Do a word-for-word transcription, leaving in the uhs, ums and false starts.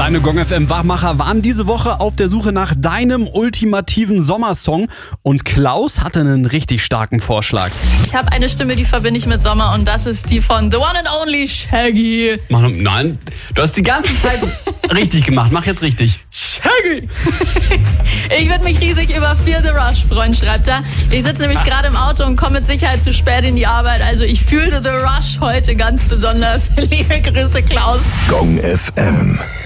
Deine Gong F M Wachmacher waren diese Woche auf der Suche nach deinem ultimativen Sommersong und Klaus hatte einen richtig starken Vorschlag. Ich habe eine Stimme, die verbinde ich mit Sommer und das ist die von The One and Only Shaggy. Nein, du hast die ganze Zeit richtig gemacht. Mach jetzt richtig. Shaggy! Ich würde mich riesig über Feel the Rush freuen, schreibt er. Ich sitze nämlich gerade im Auto und komme mit Sicherheit zu spät in die Arbeit. Also ich fühle The Rush heute ganz besonders. Liebe Grüße, Klaus. Gong F M.